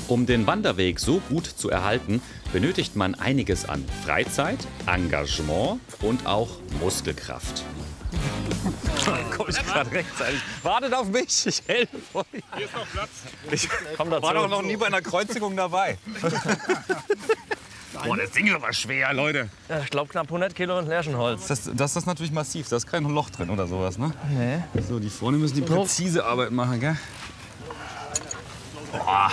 Um den Wanderweg so gut zu erhalten, benötigt man einiges an Freizeit, Engagement und auch Muskelkraft. Komm ich gerade rechtzeitig. Wartet auf mich, ich helfe euch. Hier ist noch Platz. Ich war doch noch nie bei einer Kreuzigung dabei. Boah, das Ding ist aber schwer, Leute. Ja, ich glaube knapp 100 Kilo Lärchenholz. Das ist natürlich massiv, da ist kein Loch drin oder sowas, ne? Nee. So, die vorne müssen die präzise Arbeit machen, gell? Boah.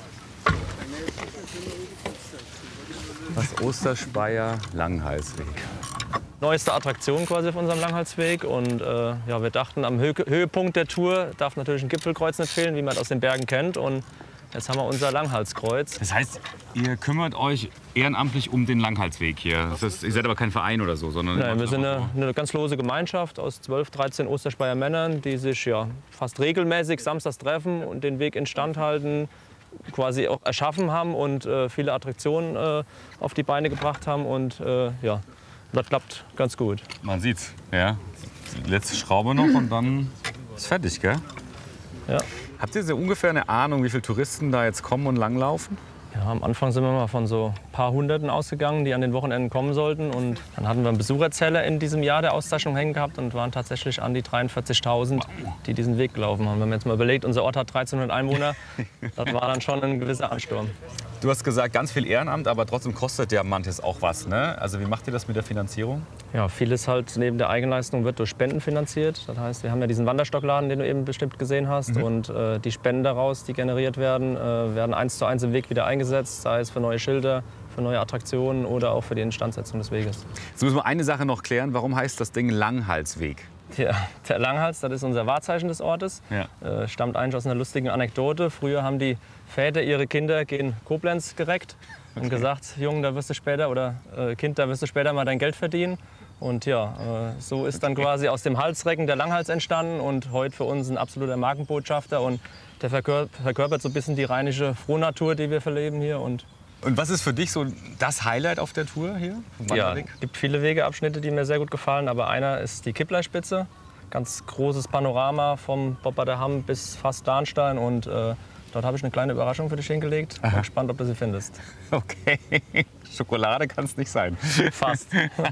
Das Osterspeier Langhalsweg. Neueste Attraktion quasi auf unserem Langhalsweg. Und ja, wir dachten, am Höhepunkt der Tour darf natürlich ein Gipfelkreuz nicht fehlen, wie man das aus den Bergen kennt. Und jetzt haben wir unser Langhalskreuz. Das heißt, ihr kümmert euch ehrenamtlich um den Langhalsweg hier. Das ist, ihr seid aber kein Verein oder so, sondern... Nein, wir sind eine ganz lose Gemeinschaft aus 12, 13 Osterspeier Männern, die sich ja fast regelmäßig samstags treffen und den Weg instand halten, quasi auch erschaffen haben und viele Attraktionen auf die Beine gebracht haben. Und ja, das klappt ganz gut. Man sieht's, ja. Die letzte Schraube noch und dann ist fertig, gell? Ja. Habt ihr so ungefähr eine Ahnung, wie viele Touristen da jetzt kommen und langlaufen? Ja, am Anfang sind wir mal von so ein paar Hunderten ausgegangen, die an den Wochenenden kommen sollten. Und dann hatten wir einen Besucherzähler in diesem Jahr der Auszeichnung hängen gehabt und waren tatsächlich an die 43.000, die diesen Weg gelaufen haben. Wenn man jetzt mal überlegt, unser Ort hat 1300 Einwohner, das war dann schon ein gewisser Ansturm. Du hast gesagt, ganz viel Ehrenamt, aber trotzdem kostet der Mantis auch was, ne? Also wie macht ihr das mit der Finanzierung? Ja, vieles halt neben der Eigenleistung wird durch Spenden finanziert. Das heißt, wir haben ja diesen Wanderstockladen, den du eben bestimmt gesehen hast. Und die Spenden daraus, die generiert werden, werden 1:1 im Weg wieder eingesetzt, sei es für neue Schilder, für neue Attraktionen oder auch für die Instandsetzung des Weges. Jetzt müssen wir eine Sache noch klären. Warum heißt das Ding Langhalsweg? Ja, der Langhals, das ist unser Wahrzeichen des Ortes. Ja. Stammt eigentlich aus einer lustigen Anekdote. Früher haben die Väter ihre Kinder gegen Koblenz gereckt und gesagt, Junge, da wirst du später, oder Kind, da wirst du später mal dein Geld verdienen. Und ja, so ist dann quasi aus dem Halsrecken der Langhals entstanden und heute für uns ein absoluter Markenbotschafter. Und der verkörpert so ein bisschen die rheinische Frohnatur, die wir verleben hier. Und was ist für dich so das Highlight auf der Tour hier? ja, es gibt viele Wegeabschnitte, die mir sehr gut gefallen, aber einer ist die Kippleispitze. Ganz großes Panorama vom Bopparder Hamm bis fast Darnstein und dort habe ich eine kleine Überraschung für dich hingelegt. Bin gespannt, ob du sie findest. Okay, Schokolade kann es nicht sein. Fast.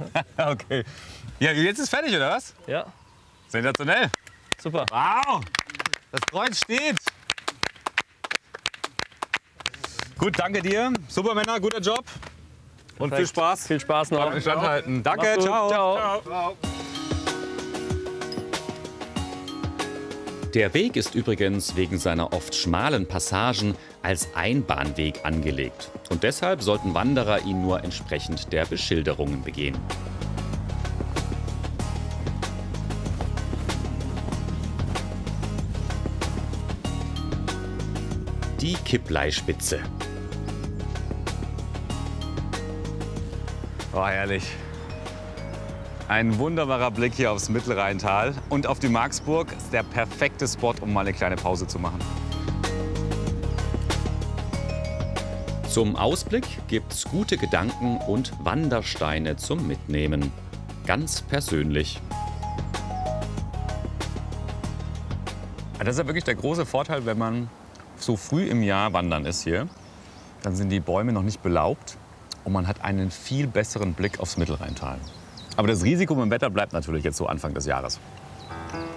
Okay. Ja, jetzt ist fertig, oder was? Ja, Sensationell. super. Wow, das Kreuz steht. Gut, danke dir. Super Männer, guter Job. Und viel Spaß. Viel Spaß noch. Standhalten. Danke, Mach's gut. ciao. Ciao. Der Weg ist übrigens wegen seiner oft schmalen Passagen als Einbahnweg angelegt. Und deshalb sollten Wanderer ihn nur entsprechend der Beschilderungen begehen. Die Kippleispitze. Oh, herrlich. Ein wunderbarer Blick hier aufs Mittelrheintal und auf die Marksburg. Ist der perfekte Spot, um mal eine kleine Pause zu machen. Zum Ausblick gibt's gute Gedanken und Wandersteine zum Mitnehmen. Ganz persönlich. Das ist ja wirklich der große Vorteil, wenn man so früh im Jahr wandern ist hier. Dann sind die Bäume noch nicht belaubt und man hat einen viel besseren Blick aufs Mittelrheintal. Aber das Risiko mit dem Wetter bleibt natürlich jetzt so Anfang des Jahres.